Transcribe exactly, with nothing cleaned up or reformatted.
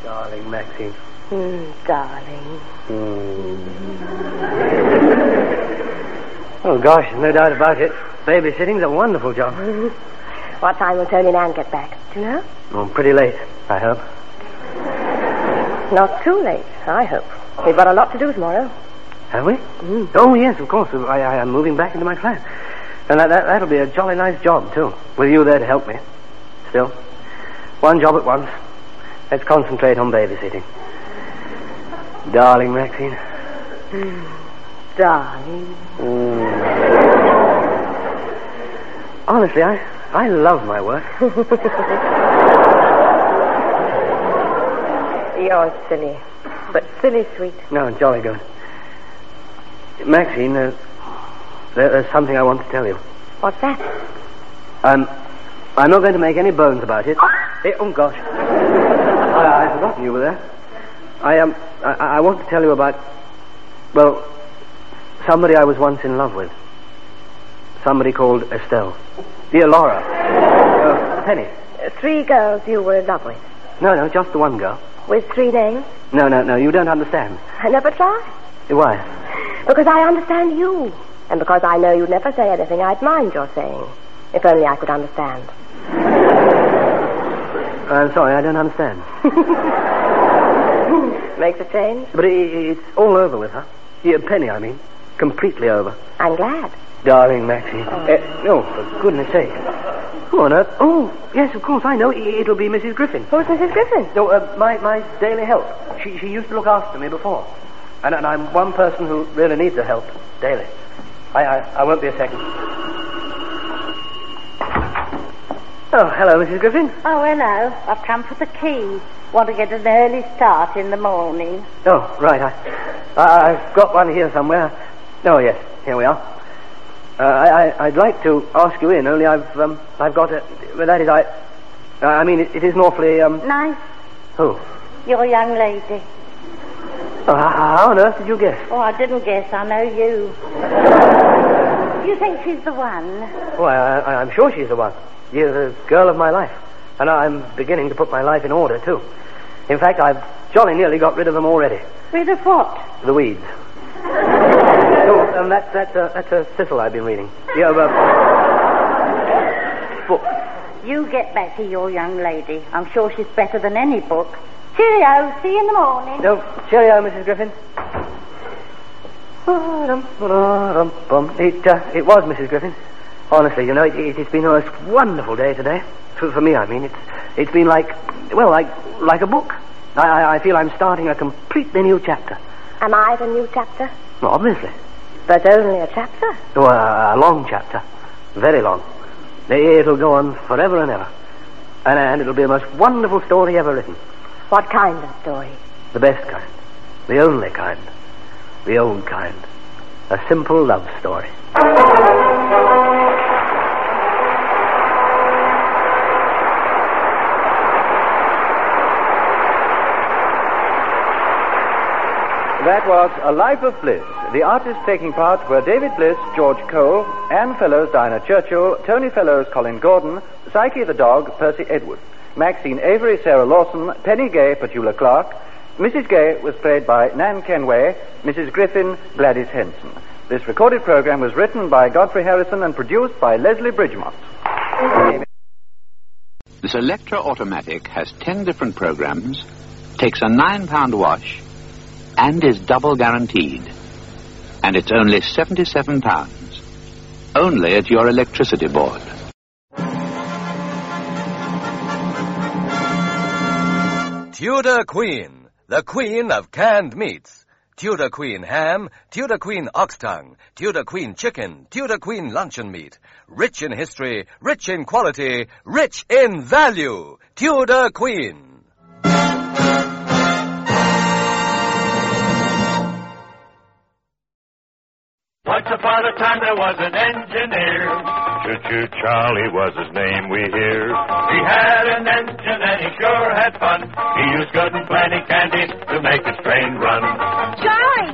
Darling Maxine. Mm, darling. Mm. Oh, gosh, no doubt about it. Babysitting's a wonderful job. What time will Tony and Ann get back? Do you know? Oh, pretty late, I hope. Not too late, I hope. We've got a lot to do tomorrow. Have we? Mm. Oh, yes, of course. I, I, I'm moving back into my flat. And that, that, that'll be a jolly nice job, too. With you there to help me. Still, one job at once. Let's concentrate on babysitting. Darling Maxine. Mm. Darling. Mm. Honestly, I, I love my work. You're silly. But silly sweet. No, jolly good. Maxine, uh, there, there's something I want to tell you. What's that? I'm, I'm not going to make any bones about it. Hey, oh, gosh. I, I'd forgotten you were there. I, um, I, I want to tell you about, well, somebody I was once in love with. Somebody called Estelle. Dear Laura. Uh, Penny. Uh, three girls you were in love with. No, no, just the one girl. With three names? No, no, no, you don't understand. I never tried. Why? Because I understand you. And because I know you'd never say anything I'd mind your saying. If only I could understand. I'm sorry, I don't understand. Makes a change. But it, it's all over with her. Yeah, Penny, I mean. Completely over. I'm glad. Darling Maxine. Oh, uh, no, for goodness sake. Who on earth? Oh, yes, of course, I know. It'll be Missus Griffin. Who's Missus Griffin? No, uh, my, my daily help. She, she used to look after me before. And, and I'm one person who really needs her help daily. I, I, I won't be a second. Oh, hello, Missus Griffin. Oh, hello. I've come for the key. Want to get an early start in the morning. Oh, right. I, I, I've got one here somewhere. Oh, yes. Here we are. Uh, I, I, I'd like to ask you in, only I've um, I've got a... Well, that is, I... Uh, I mean, it, it isn't awfully... Um... Nice. Who? Your young lady. Oh, how, how on earth did you guess? Oh, I didn't guess. I know you. You think she's the one? Oh, I, I, I'm sure she's the one. You're the girl of my life. And I'm beginning to put my life in order, too. In fact, I've jolly nearly got rid of them already. Rid of what? The weeds. Oh, um, that, that's, a, that's a thistle I've been reading. Yeah, uh, book. You get back to your young lady. I'm sure she's better than any book. Cheerio. See you in the morning. No, cheerio, Missus Griffin. It, uh, it was Missus Griffin. Honestly, you know, it, it, it's been a most wonderful day today. For, for me, I mean, it's it's been like, well, like like a book. I, I, I feel I'm starting a completely new chapter. Am I the new chapter? Well, obviously. But only a chapter? Oh, a, a long chapter. Very long. It'll go on forever and ever. And, and it'll be the most wonderful story ever written. What kind of story? The best kind. The only kind. The old kind. A simple love story. That was A Life of Bliss. The artists taking part were David Bliss, George Cole, Anne Fellows, Dinah Churchill, Tony Fellows, Colin Gordon, Psyche the dog, Percy Edward, Maxine Avery, Sarah Lawson, Penny Gay, Petula Clark. Missus Gay was played by Nan Kenway, Missus Griffin, Gladys Henson. This recorded program was written by Godfrey Harrison and produced by Leslie Bridgemont. This Electra Automatic has ten different programs, takes a nine pound wash, and is double guaranteed. And it's only seventy-seven pounds. Only at your electricity board. Tudor Queen, the queen of canned meats. Tudor Queen ham, Tudor Queen ox tongue, Tudor Queen chicken, Tudor Queen luncheon meat. Rich in history, rich in quality, rich in value. Tudor Queen. Once upon a time there was an engineer. Choo-choo Charlie was his name, we hear. He had an engine and he sure had fun. He used good and plenty candy to make his train run. Charlie,